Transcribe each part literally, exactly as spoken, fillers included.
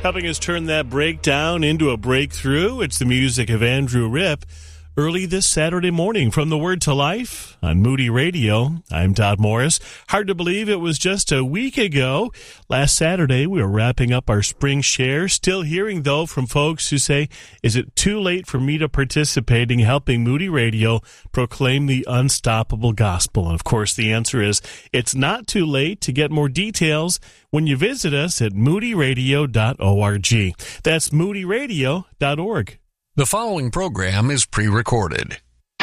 Helping us turn that breakdown into a breakthrough, it's the music of Andrew Ripp. Early this Saturday morning from the Word to Life on Moody Radio. I'm Todd Morris. Hard to believe it was just a week ago. Last Saturday, we were wrapping up our spring share. Still hearing, though, from folks who say, is it too late for me to participate in helping Moody Radio proclaim the unstoppable gospel? And, of course, the answer is it's not too late. To get more details when you visit us at moody radio dot org. That's moody radio dot org. The following program is pre-recorded.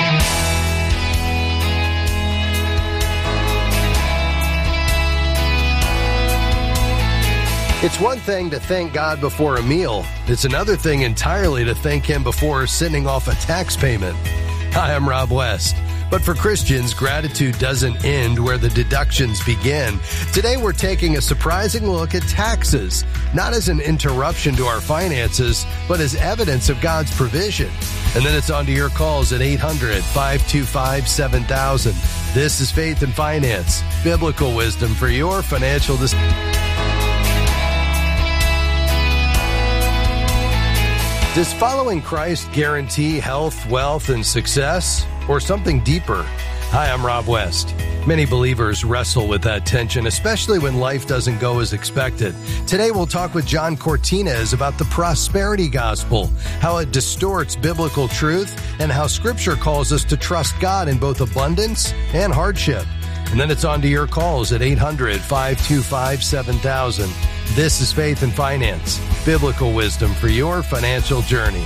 It's one thing to thank God before a meal. It's another thing entirely to thank Him before sending off a tax payment. Hi, I'm Rob West. But for Christians, gratitude doesn't end where the deductions begin. Today, we're taking a surprising look at taxes, not as an interruption to our finances, but as evidence of God's provision. And then it's on to your calls at eight hundred, five two five, seven thousand. This is Faith and Finance, biblical wisdom for your financial decisions. Does following Christ guarantee health, wealth, and success, or something deeper? Hi, I'm Rob West. Many believers wrestle with that tension, especially when life doesn't go as expected. Today, we'll talk with John Cortines about the prosperity gospel, how it distorts biblical truth, and how Scripture calls us to trust God in both abundance and hardship. And then it's on to your calls at eight hundred, five two five, seven thousand. This is Faith and Finance, biblical wisdom for your financial journey.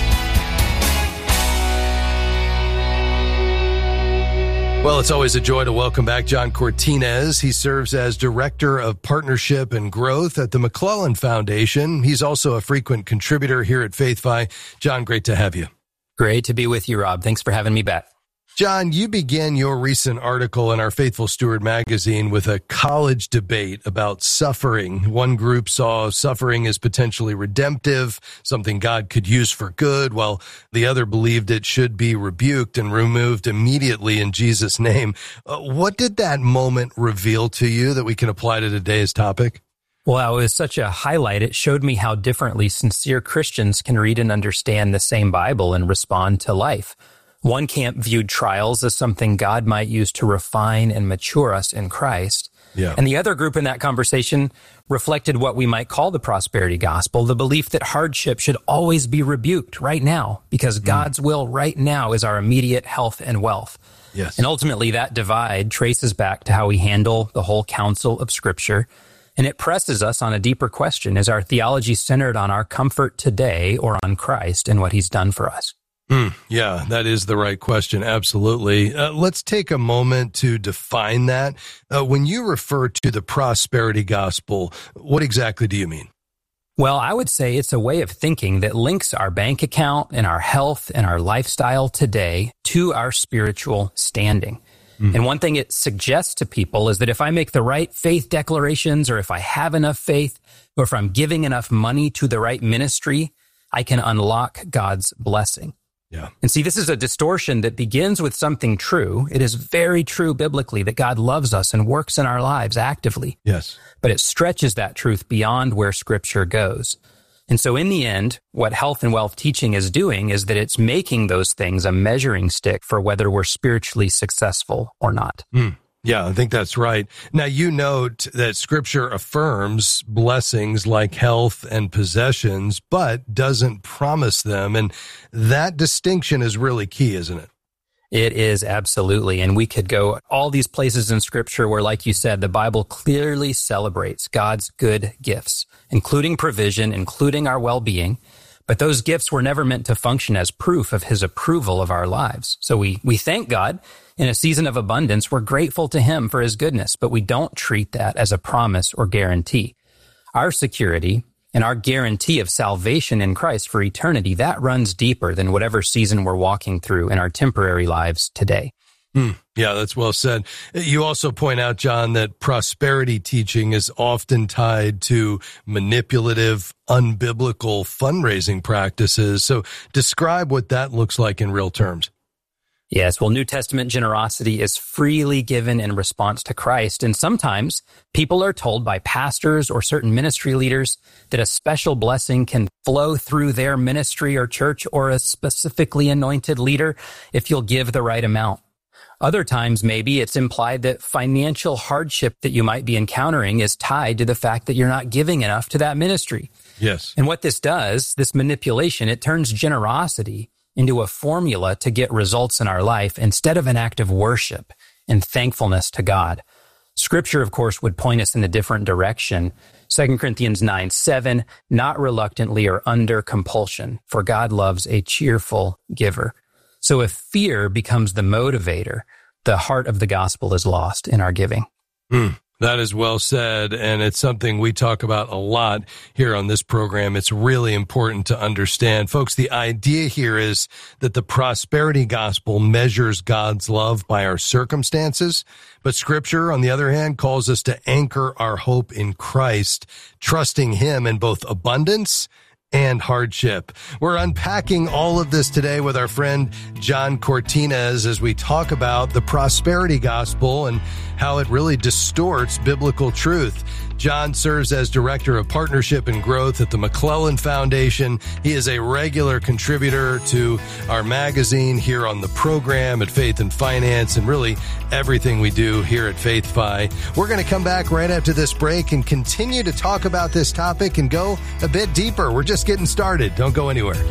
Well, it's always a joy to welcome back John Cortines. He serves as Director of Partnership and Growth at the McClellan Foundation. He's also a frequent contributor here at FaithFi. John, great to have you. Great to be with you, Rob. Thanks for having me back. John, you began your recent article in our Faithful Steward magazine with a college debate about suffering. One group saw suffering as potentially redemptive, something God could use for good, while the other believed it should be rebuked and removed immediately in Jesus' name. Uh, what did that moment reveal to you that we can apply to today's topic? Well, it was such a highlight. It showed me how differently sincere Christians can read and understand the same Bible and respond to life. One camp viewed trials as something God might use to refine and mature us in Christ. Yeah. And the other group in that conversation reflected what we might call the prosperity gospel, the belief that hardship should always be rebuked right now because mm. God's will right now is our immediate health and wealth. Yes. And ultimately, that divide traces back to how we handle the whole counsel of Scripture. And it presses us on a deeper question. Is our theology centered on our comfort today or on Christ and what He's done for us? Mm, yeah, that is the right question. Absolutely. Uh, let's take a moment to define that. Uh, when you refer to the prosperity gospel, what exactly do you mean? Well, I would say it's a way of thinking that links our bank account and our health and our lifestyle today to our spiritual standing. Mm. And one thing it suggests to people is that if I make the right faith declarations, or if I have enough faith, or if I'm giving enough money to the right ministry, I can unlock God's blessing. Yeah. And see, this is a distortion that begins with something true. It is very true biblically that God loves us and works in our lives actively. Yes. But it stretches that truth beyond where Scripture goes. And so in the end, what health and wealth teaching is doing is that it's making those things a measuring stick for whether we're spiritually successful or not. Mm. Yeah, I think that's right. Now, you note that Scripture affirms blessings like health and possessions, but doesn't promise them. And that distinction is really key, isn't it? It is, absolutely. And we could go all these places in Scripture where, like you said, the Bible clearly celebrates God's good gifts, including provision, including our well-being. But those gifts were never meant to function as proof of His approval of our lives. So we, we thank God. In a season of abundance, we're grateful to Him for His goodness, but we don't treat that as a promise or guarantee. Our security and our guarantee of salvation in Christ for eternity, that runs deeper than whatever season we're walking through in our temporary lives today. Hmm. Yeah, that's well said. You also point out, John, that prosperity teaching is often tied to manipulative, unbiblical fundraising practices. So describe what that looks like in real terms. Yes, well, New Testament generosity is freely given in response to Christ. And sometimes people are told by pastors or certain ministry leaders that a special blessing can flow through their ministry or church or a specifically anointed leader if you'll give the right amount. Other times, maybe it's implied that financial hardship that you might be encountering is tied to the fact that you're not giving enough to that ministry. Yes. And what this does, this manipulation, it turns generosity into a formula to get results in our life instead of an act of worship and thankfulness to God. Scripture, of course, would point us in a different direction. Second Corinthians nine seven, not reluctantly or under compulsion, for God loves a cheerful giver. So if fear becomes the motivator, the heart of the gospel is lost in our giving. Mm. That is well said, and it's something we talk about a lot here on this program. It's really important to understand. Folks, the idea here is that the prosperity gospel measures God's love by our circumstances, but Scripture, on the other hand, calls us to anchor our hope in Christ, trusting Him in both abundance and hardship. We're unpacking all of this today with our friend John Cortines as we talk about the prosperity gospel and how it really distorts biblical truth. John serves as Director of Partnership and Growth at the McClellan Foundation. He is a regular contributor to our magazine here on the program at Faith and Finance and really everything we do here at FaithFi. We're going to come back right after this break and continue to talk about this topic and go a bit deeper. We're just getting started. Don't go anywhere.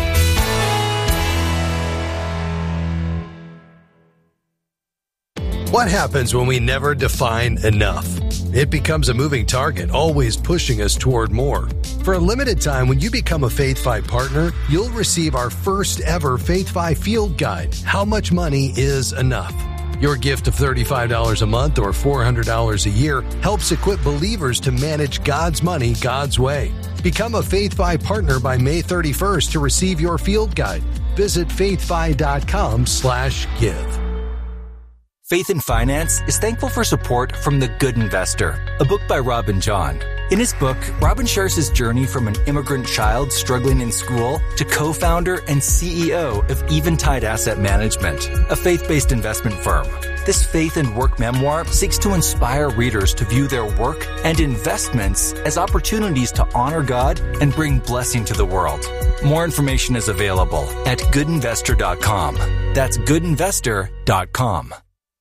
What happens when we never define enough? It becomes a moving target, always pushing us toward more. For a limited time, when you become a FaithFi partner, you'll receive our first ever FaithFi Field Guide, How Much Money is Enough? Your gift of thirty-five dollars a month or four hundred dollars a year helps equip believers to manage God's money God's way. Become a FaithFi partner by May thirty-first to receive your field guide. Visit faithfi.com slash give. Faith and Finance is thankful for support from The Good Investor, a book by Robin John. In his book, Robin shares his journey from an immigrant child struggling in school to co-founder and C E O of Eventide Asset Management, a faith-based investment firm. This faith and work memoir seeks to inspire readers to view their work and investments as opportunities to honor God and bring blessing to the world. More information is available at good investor dot com. That's good investor dot com.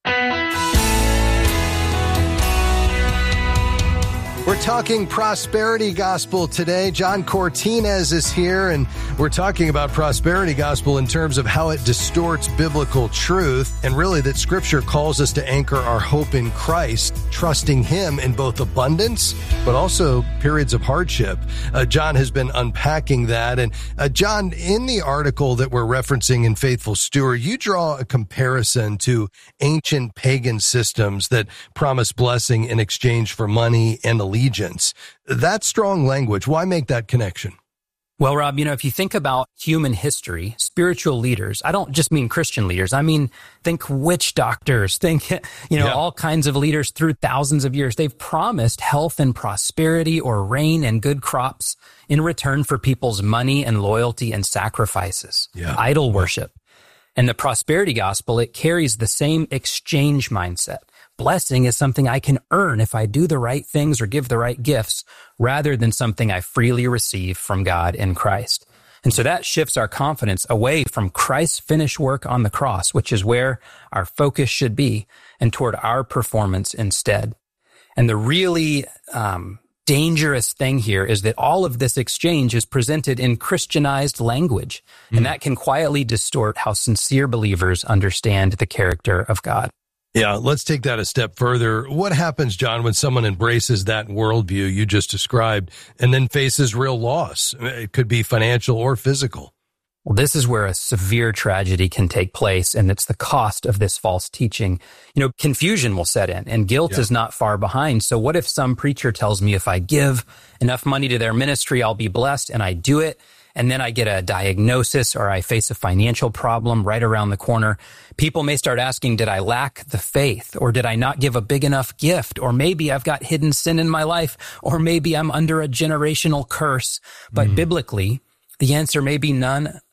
We're talking prosperity gospel today. John Cortines is here, and we're talking about prosperity gospel in terms of how it distorts biblical truth, and really that Scripture calls us to anchor our hope in Christ, trusting Him in both abundance, but also periods of hardship. Uh, John has been unpacking that. And uh, John, in the article that we're referencing in Faithful Steward, you draw a comparison to ancient pagan systems that promise blessing in exchange for money and allegiance. That's strong language. Why make that connection? Well, Rob, you know, if you think about human history, spiritual leaders, I don't just mean Christian leaders. I mean, think witch doctors, think, you know, yeah. all kinds of leaders through thousands of years. They've promised health and prosperity or rain and good crops in return for people's money and loyalty and sacrifices, yeah. idol worship. And the prosperity gospel, it carries the same exchange mindset. Blessing is something I can earn if I do the right things or give the right gifts, rather than something I freely receive from God in Christ. And so that shifts our confidence away from Christ's finished work on the cross, which is where our focus should be, and toward our performance instead. And the really um, dangerous thing here is that all of this exchange is presented in Christianized language, mm. and that can quietly distort how sincere believers understand the character of God. Yeah, let's take that a step further. What happens, John, when someone embraces that worldview you just described and then faces real loss? It could be financial or physical. Well, this is where a severe tragedy can take place, and it's the cost of this false teaching. You know, confusion will set in, and guilt yeah. is not far behind. So what if some preacher tells me if I give enough money to their ministry, I'll be blessed, and I do it, and then I get a diagnosis or I face a financial problem right around the corner? People may start asking, did I lack the faith, or did I not give a big enough gift? Or maybe I've got hidden sin in my life, or maybe I'm under a generational curse. But mm. biblically, the answer may be none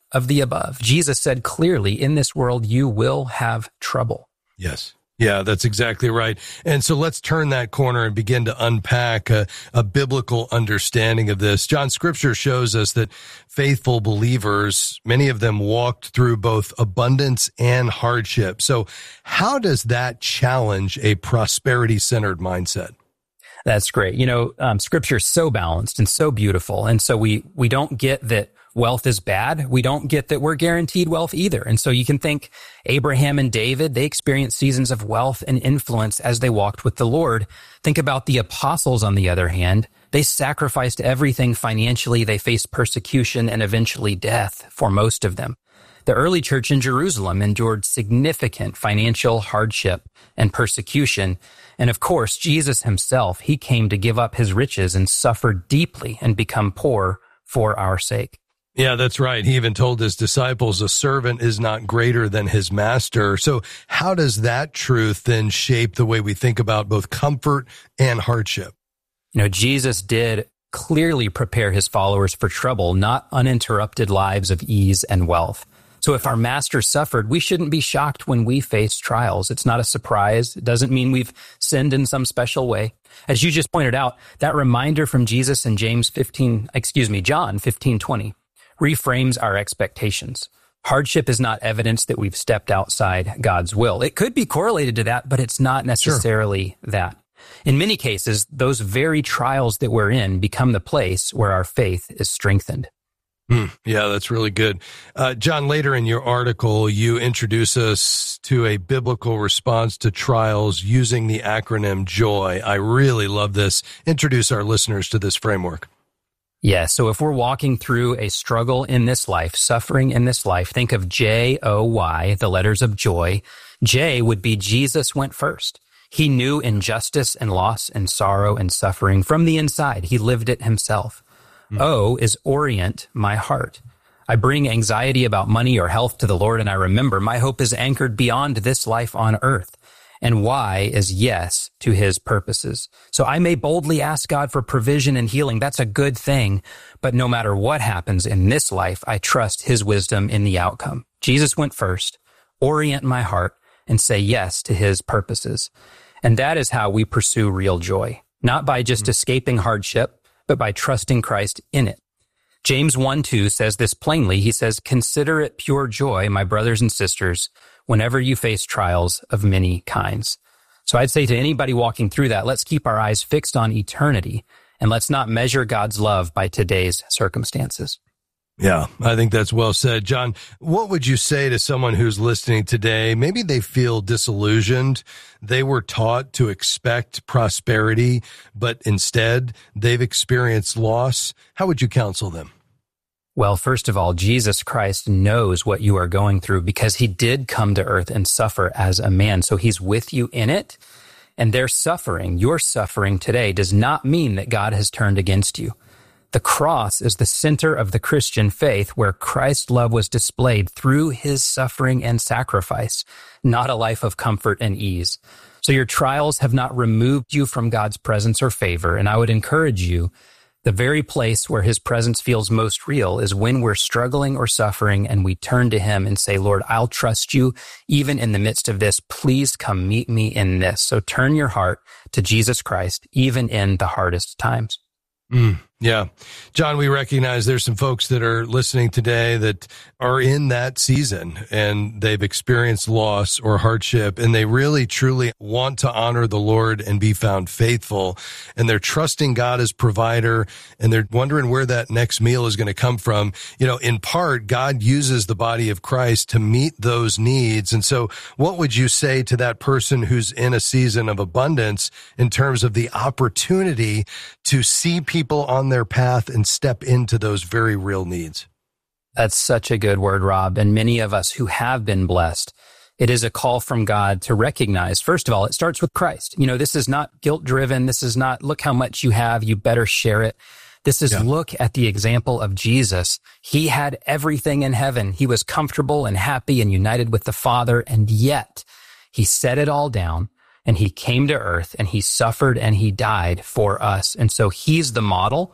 of the above. Jesus said clearly, in this world you will have trouble. Yes. Yeah, that's exactly right. And so let's turn that corner and begin to unpack a, a biblical understanding of this. John, Scripture shows us that faithful believers, many of them walked through both abundance and hardship. So how does that challenge a prosperity-centered mindset? That's great. You know, um, Scripture is so balanced and so beautiful. And so we, we don't get that wealth is bad. We don't get that we're guaranteed wealth either. And so you can think Abraham and David, they experienced seasons of wealth and influence as they walked with the Lord. Think about the apostles, on the other hand. They sacrificed everything financially. They faced persecution and eventually death for most of them. The early church in Jerusalem endured significant financial hardship and persecution. And of course, Jesus himself, he came to give up his riches and suffer deeply and become poor for our sake. Yeah, that's right. He even told his disciples, a servant is not greater than his master. So how does that truth then shape the way we think about both comfort and hardship? You know, Jesus did clearly prepare his followers for trouble, not uninterrupted lives of ease and wealth. So if our master suffered, we shouldn't be shocked when we face trials. It's not a surprise. It doesn't mean we've sinned in some special way. As you just pointed out, that reminder from Jesus in James fifteen, excuse me, John fifteen twenty, reframes our expectations. Hardship is not evidence that we've stepped outside God's will. It could be correlated to that, but it's not necessarily sure. that. In many cases, those very trials that we're in become the place where our faith is strengthened. Hmm. Yeah, that's really good. Uh, John, later in your article, you introduce us to a biblical response to trials using the acronym JOY. I really love this. Introduce our listeners to this framework. Yeah, so if we're walking through a struggle in this life, suffering in this life, think of J O Y, the letters of joy. J would be Jesus went first. He knew injustice and loss and sorrow and suffering from the inside. He lived it himself. Mm. O is orient my heart. I bring anxiety about money or health to the Lord, and I remember my hope is anchored beyond this life on earth. And Y is yes to his purposes. So I may boldly ask God for provision and healing. That's a good thing. But no matter what happens in this life, I trust his wisdom in the outcome. Jesus went first. Orient my heart and say yes to his purposes. And that is how we pursue real joy, not by just mm-hmm. escaping hardship, but by trusting Christ in it. James one two says this plainly. He says, consider it pure joy, my brothers and sisters, whenever you face trials of many kinds. So I'd say to anybody walking through that, let's keep our eyes fixed on eternity, and let's not measure God's love by today's circumstances. Yeah, I think that's well said. John, what would you say to someone who's listening today? Maybe they feel disillusioned. They were taught to expect prosperity, but instead they've experienced loss. How would you counsel them? Well, first of all, Jesus Christ knows what you are going through because he did come to earth and suffer as a man. So he's with you in it. And their suffering, your suffering today, does not mean that God has turned against you. The cross is the center of the Christian faith where Christ's love was displayed through his suffering and sacrifice, not a life of comfort and ease. So your trials have not removed you from God's presence or favor. And I would encourage you, the very place where his presence feels most real is when we're struggling or suffering and we turn to him and say, Lord, I'll trust you even in the midst of this. Please come meet me in this. So turn your heart to Jesus Christ, even in the hardest times. Mm, yeah. John, we recognize there's some folks that are listening today that are in that season and they've experienced loss or hardship and they really truly want to honor the Lord and be found faithful. And they're trusting God as provider and they're wondering where that next meal is going to come from. You know, in part, God uses the body of Christ to meet those needs. And so what would you say to that person who's in a season of abundance in terms of the opportunity to see people on their path and step into those very real needs? That's such a good word, Rob. And many of us who have been blessed, it is a call from God to recognize, first of all, it starts with Christ. You know, this is not guilt-driven. This is not, look how much you have, you better share it. This is, yeah. Look at the example of Jesus. He had everything in heaven. He was comfortable and happy and united with the Father, and yet he set it all down. And he came to earth and he suffered and he died for us. And so he's the model.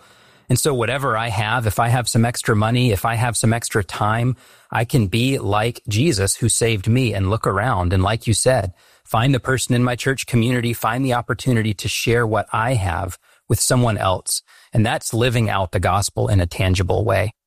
And so whatever I have, if I have some extra money, if I have some extra time, I can be like Jesus who saved me and look around. And like you said, find the person in my church community, find the opportunity to share what I have with someone else. And that's living out the gospel in a tangible way.